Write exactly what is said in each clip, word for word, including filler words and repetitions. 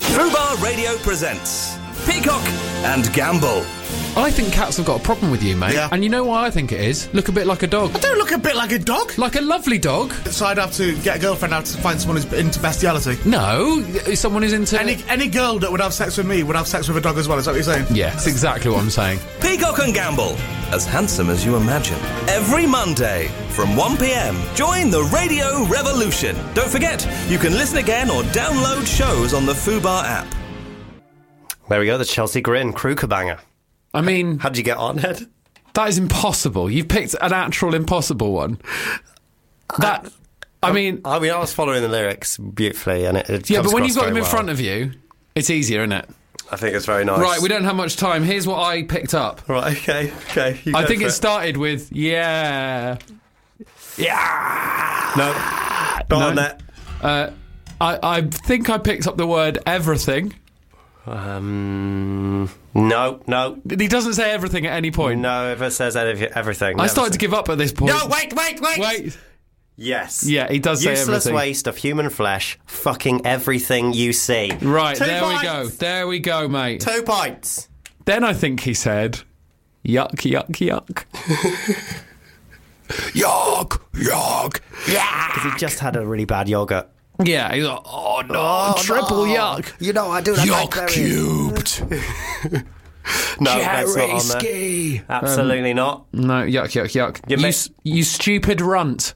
Fubar Radio presents Peacock and Gamble. I think cats have got a problem with you, mate. Yeah. And you know why I think it is? Look a bit like a dog. I don't look a bit like a dog. Like a lovely dog. So I'd have to get a girlfriend out to find someone who's into bestiality. No, someone who's into... Any any girl that would have sex with me would have sex with a dog as well, is that what you're saying? Yeah, that's exactly what I'm saying. Peacock and Gamble, as handsome as you imagine. Every Monday from one p.m. Join the radio revolution. Don't forget, you can listen again or download shows on the Fubar app. There we go, the Chelsea Grin, Krugerbanger. I mean... How did you get on, Ed? That is impossible. You've picked an actual impossible one. That... I, I mean... I mean, I was following the lyrics beautifully, and it, it Yeah, comes but when across you've got them in very front well. of you, it's easier, isn't it? I think it's very nice. Right, we don't have much time. Here's what I picked up. Right, okay, okay. You I go think for it started with, yeah... Yeah... No, not No. on that. Uh, I, I think I picked up the word everything. Um, no, no, He doesn't say everything at any point. no. If it says any- everything, I never started to says- give up at this point. No, wait, wait, wait. Wait. Yes. Yeah, he does say Useless everything. waste of human flesh, fucking everything you see. Right, Two there points. we go. There we go, mate. Two points. Then I think he said, yuck, yuck, yuck. Yuck, yuck, yuck. Because he just had a really bad yogurt. Yeah, he's like, oh no, triple yuck. You know I do. Yuck cubed. No, that's not on there. ski. Absolutely not. No, yuck, yuck, yuck. You You, may- s- you stupid runt.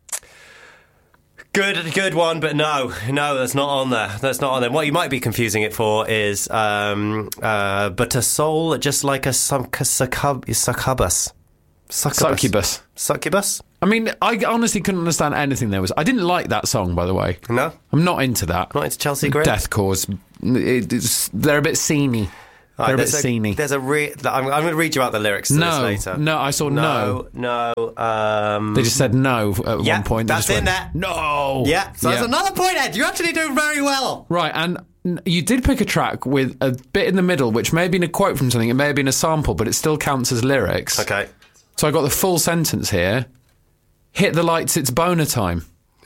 Good, good one, but no, no, that's not on there. That's not on there. What you might be confusing it for is, um, uh, but a soul just like a suc- succub- succubus. Succubus. Succubus? I mean, I honestly couldn't understand anything there was. I didn't like that song, by the way. No, I'm not into that. not into Chelsea Grin. Death Cause. It- it's, they're a bit sceney. Right, They're a bit there's sceney. There's a re- I'm, I'm going to read you out the lyrics to No, this later. no, I saw no. No, no. Um, They just said no at Yeah, one point. They that's just in went, there. No. yeah, so that's another point, Ed. You're actually doing very well. Right, and n- you did pick a track with a bit in the middle, which may have been a quote from something. It may have been a sample, but it still counts as lyrics. Okay. So I got the full sentence here. Hit the lights, it's boner time.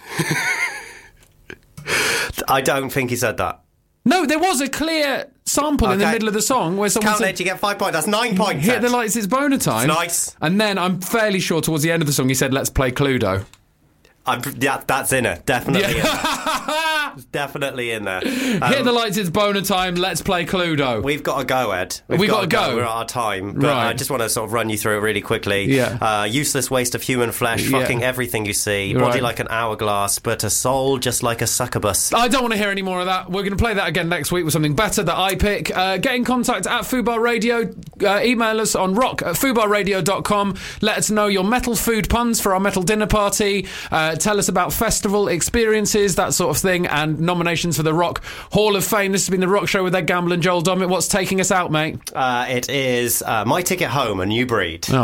I don't think he said that. No, there was a clear sample in the Okay. middle of the song where someone Count said, Ed, you get five points. That's nine points. hit Ed. the lights, it's boner time. It's nice. And then I'm fairly sure towards the end of the song he said, let's play Cluedo. I'm, yeah, that's in it. Definitely in Yeah. there. Definitely in there. Hit Um, the lights, it's boner time, let's play Cluedo. We've got to go, Ed. We've We got gotta to go. go. We're at our time. But Right. I just want to sort of run you through it really quickly. Yeah. Uh, useless waste of human flesh, Yeah. fucking everything you see. Body Right. like an hourglass, but a soul just like a succubus. I don't want to hear any more of that. We're going to play that again next week with something better that I pick. Uh, get in contact at Fubar Radio. Uh, email us on rock at fubar radio dot com. Let us know your metal food puns for our metal dinner party. Uh, tell us about festival experiences, that sort of thing, and nominations for the Rock Hall of Fame. This has been The Rock Show with Ed Gamble and Joel Dommett. What's taking us out, mate? Uh, it is uh, My Ticket Home, A New Breed. Oh,